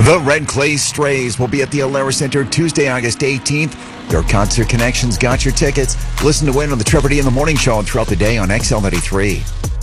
The Red Clay Strays will be at the Alara Center Tuesday, August 18th. Your Concert Connections got your tickets. Listen to win on the Trevor D in the Morning Show and throughout the day on XL93.